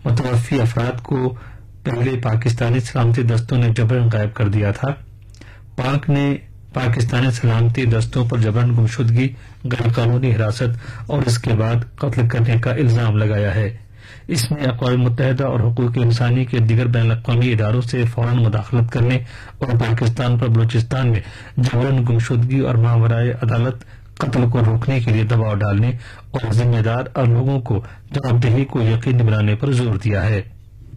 متوفی افراد کو پہلے پاکستانی سلامتی دستوں نے جبرن غائب کر دیا تھا۔ پاک نے پاکستانی سلامتی دستوں پر جبرن گمشدگی، غیر قانونی حراست اور اس کے بعد قتل کرنے کا الزام لگایا ہے۔ اس میں اقوام متحدہ اور حقوق انسانی کے دیگر بین الاقوامی اداروں سے فوراً مداخلت کرنے اور پاکستان پر بلوچستان میں جبرن گمشدگی اور ماورائے عدالت قتل کو روکنے کے لیے دباؤ ڈالنے اور ذمہ دار اور لوگوں کو جوابدہی کو یقینی بنانے پر زور دیا ہے۔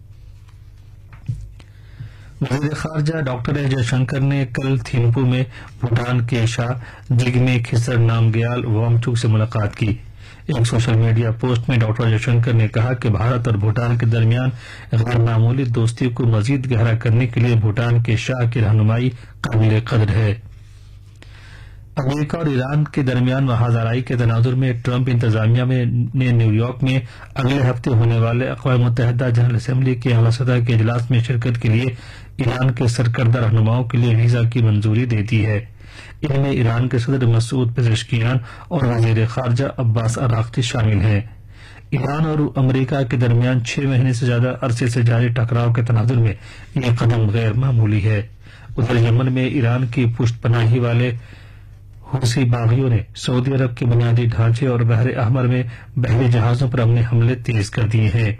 وزیر خارجہ ڈاکٹر ایس جے شنکر نے کل تھیمپو میں بھوٹان کے شاہ جگمے کھسر نامگیال وانگچک سے ملاقات کی۔ ایک سوشل میڈیا پوسٹ میں ڈاکٹر جے شنکر نے کہا کہ بھارت اور بھوٹان کے درمیان غیر معمولی دوستی کو مزید گہرا کرنے کے لیے بھوٹان کے شاہ کی رہنمائی قابل قدر ہے۔ امریکہ اور ایران کے درمیان محاذ آرائی کے تناظر میں ٹرمپ انتظامیہ نے نیو یارک میں اگلے ہفتے ہونے والے اقوام متحدہ جنرل اسمبلی کے اعلی سطح کے اجلاس میں شرکت کے لیے ایران کے سرکردہ رہنماؤں کے لیے ویزا کی منظوری دے دی ہے۔ ان میں ایران کے صدر مسعود پزشکیان اور وزیر خارجہ عباس اراغچی شامل ہیں۔ ایران اور امریکہ کے درمیان 6 مہینے سے زیادہ عرصے سے جاری ٹکراؤ کے تناظر میں یہ قدم غیر معمولی ہے۔ ادھر یمن میں ایران کی پشت پناہی والے حوثی باغیوں نے سعودی عرب کے بنیادی ڈھانچے اور بحر احمر میں بحری جہازوں پر اپنے حملے تیز کر دیے ہیں۔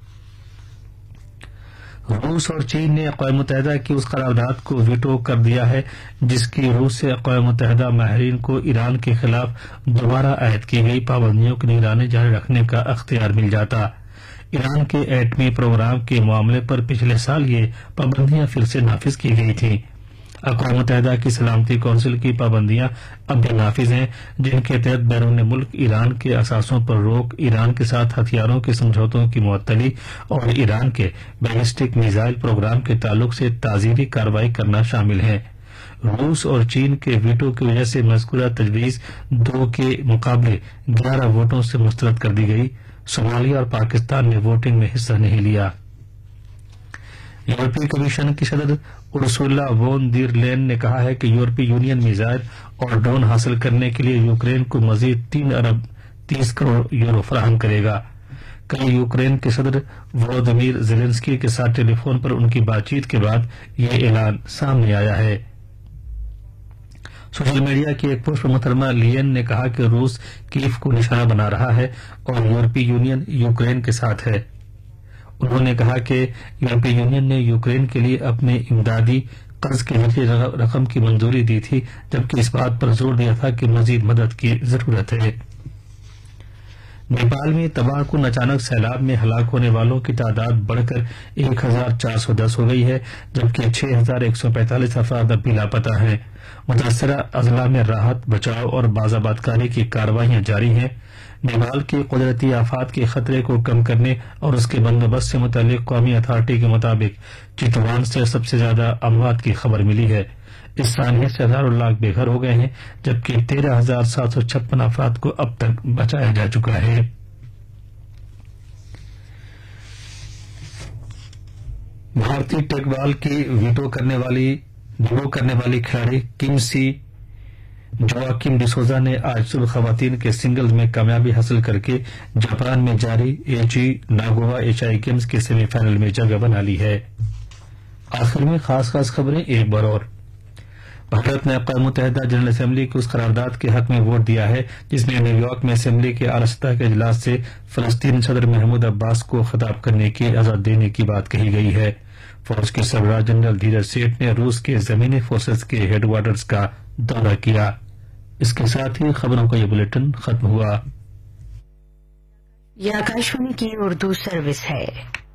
روس اور چین نے اقوام متحدہ کی اس قرارداد کو ویٹو کر دیا ہے جس کی روس سے اقوام متحدہ ماہرین کو ایران کے خلاف دوبارہ عائد کی گئی پابندیوں کی نگرانی جاری رکھنے کا اختیار مل جاتا۔ ایران کے ایٹمی پروگرام کے معاملے پر پچھلے سال یہ پابندیاں پھر سے نافذ کی گئی تھیں۔ اقوام متحدہ کی سلامتی کونسل کی پابندیاں اب بھی نافذ ہیں جن کے تحت بیرون ملک ایران کے اثاثوں پر روک، ایران کے ساتھ ہتھیاروں کے سمجھوتوں کی معطلی اور ایران کے بیلسٹک میزائل پروگرام کے تعلق سے تعزیری کارروائی کرنا شامل ہیں۔ روس اور چین کے ویٹو کی وجہ سے مذکورہ تجویز 2 کے مقابلے 11 ووٹوں سے مسترد کر دی گئی۔ صومالیہ اور پاکستان نے ووٹنگ میں حصہ نہیں لیا۔ یورپی کمیشن کی صدر ارسولا وون دیر لین نے کہا ہے کہ یورپی یونین میزائل اور ڈرون حاصل کرنے کے لیے یوکرین کو مزید 3 ارب 30 کروڑ یورو فراہم کرے گا۔ کل یوکرین کے صدر ولودیمیر زیلنسکی کے ساتھ ٹیلی فون پر ان کی بات چیت کے بعد یہ اعلان سامنے آیا ہے۔ سوشل میڈیا کی ایک پوسٹ پر محترمہ لین نے کہا کہ روس کیف کو نشانہ بنا رہا ہے اور یورپی یونین یوکرین کے ساتھ ہے۔ انہوں نے کہا کہ یورپی یونین نے یوکرین کے لیے اپنے امدادی قرض کی رقم کی منظوری دی تھی جبکہ اس بات پر زور دیا تھا کہ مزید مدد کی ضرورت ہے۔ نیپال میں تباہ کن اچانک سیلاب میں ہلاک ہونے والوں کی تعداد بڑھ کر 1410 ہو گئی ہے جبکہ 6145 افراد اب بھی لاپتہ ہیں۔ متاثرہ اضلاع میں راحت، بچاؤ اور بازآباد کاری کی کارروائیاں جاری ہیں۔ نیپال کے قدرتی آفات کے خطرے کو کم کرنے اور اس کے بندوبست سے متعلق قومی اتھارٹی کے مطابق چتوان سے سب سے زیادہ اموات کی خبر ملی ہے۔ اس سانحے سے ہزاروں لاکھ بے گھر ہو گئے ہیں جبکہ 13,756 افراد کو اب تک بچایا جا چکا ہے۔ بھارتی ٹیک بال کی ویٹو کرنے والی کھلاڑی کمسی جواکم ڈسوزا نے آج صبح خواتین کے سنگلز میں کامیابی حاصل کر کے جاپان میں جاری ایچی ناگووا ایشیائی گیمز کے سیمی فائنل میں جگہ بنا لی ہے۔ آخر میں خاص خبریں ایک بار اور۔ بھارت نے اقوام متحدہ جنرل اسمبلی کی اس قرارداد کے حق میں ووٹ دیا ہے جس میں نیو یارک میں اسمبلی کے اعلی سطح کے اجلاس سے فلسطین صدر محمود عباس کو خطاب کرنے کی اجازت دینے کی بات کہی گئی ہے۔ فوج کے سربراہ جنرل دھیرج سیٹھ نے روس کے زمینی فورسز کے ہیڈ کوارٹرز کا دورہ کیا۔ اس کے ساتھ ہی خبروں کا یہ بلیٹن ختم ہوا۔ یہ آکاشوانی کی اردو سروس ہے۔